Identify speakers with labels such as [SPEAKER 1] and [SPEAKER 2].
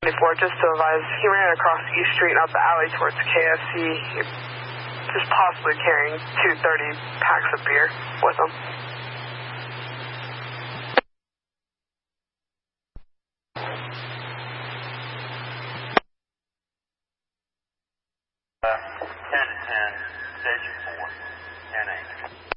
[SPEAKER 1] 24, just to advise, he ran across East Street and up the alley towards KFC, just possibly carrying 230 packs of beer with him.
[SPEAKER 2] Ten to 10, station 4, 10-8.